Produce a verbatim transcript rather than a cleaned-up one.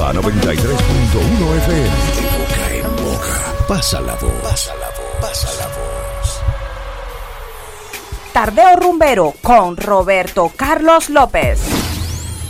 Rumba noventa y tres punto uno F M. De boca en boca. Pasa la voz. Pasa la voz. Pasa la voz. Tardeo Rumbero con Roberto Carlos López.